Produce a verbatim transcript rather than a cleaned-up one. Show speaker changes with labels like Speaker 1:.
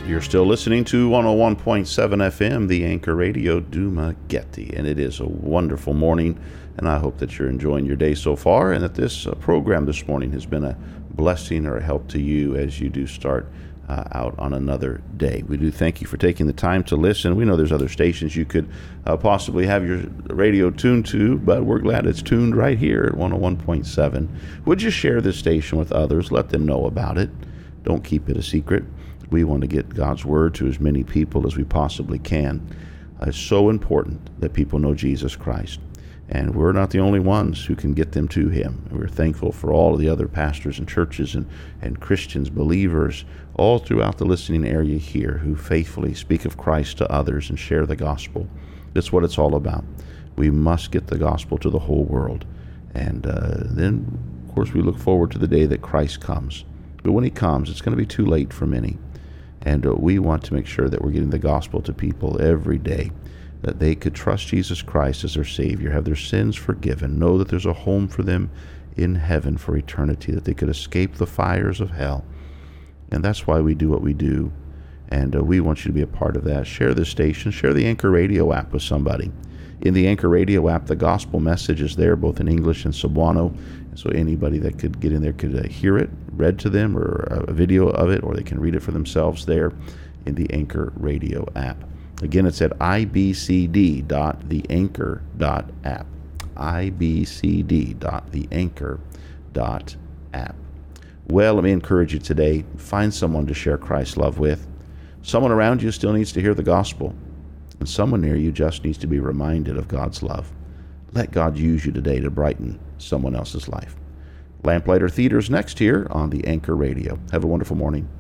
Speaker 1: You're still listening to one oh one point seven F M, the Anchor Radio, Dumaguete, and it is a wonderful morning, and I hope that you're enjoying your day so far, and that this uh, program this morning has been a blessing or a help to you as you do start uh, out on another day. We do thank you for taking the time to listen. We know there's other stations you could uh, possibly have your radio tuned to, but we're glad it's tuned right here at one oh one point seven. Would you share this station with others? Let them know about it. Don't keep it a secret. We want to get God's word to as many people as we possibly can. Uh, it's so important that people know Jesus Christ. And we're not the only ones who can get them to him. We're thankful for all of the other pastors and churches and, and Christians, believers, all throughout the listening area here who faithfully speak of Christ to others and share the gospel. That's what it's all about. We must get the gospel to the whole world. And uh, then, of course, we look forward to the day that Christ comes. But when he comes, it's going to be too late for many. And uh, we want to make sure that we're getting the gospel to people every day, that they could trust Jesus Christ as their Savior, have their sins forgiven, know that there's a home for them in heaven for eternity, that they could escape the fires of hell. And that's why we do what we do. And uh, we want you to be a part of that. Share this station. Share the Anchor Radio app with somebody. In the Anchor Radio app, the gospel message is there, both in English and Cebuano. So anybody that could get in there could uh, hear it, read to them, or a video of it, or they can read it for themselves there in the Anchor Radio app. Again, it's at i b c d dot the anchor dot app. i b c d dot the anchor dot app. Well, let me encourage you today. Find someone to share Christ's love with. Someone around you still needs to hear the gospel. And someone near you just needs to be reminded of God's love. Let God use you today to brighten someone else's life. Lamplighter Theater is next here on the Anchor Radio. Have a wonderful morning.